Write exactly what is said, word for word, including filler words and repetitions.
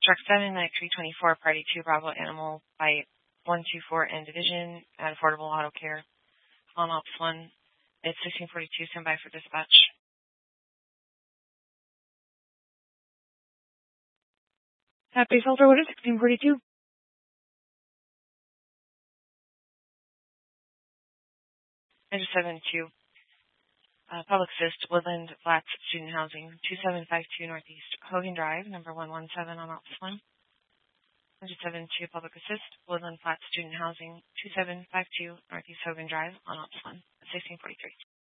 Truck seven, Night three twenty-four, Party two, Bravo Animal by one two four N Division at Affordable Auto Care. On Ops one, it's sixteen forty-two, stand by for dispatch. Happy Filter, what is sixteen forty-two? Enter seven two. Uh, Public Assist, Woodland Flats Student Housing, two seven five two Northeast Hogan Drive, number one one seven on Ops one. Enter seven two, Public Assist, Woodland Flats Student Housing, two seven five two Northeast Hogan Drive on Ops one, sixteen forty-three.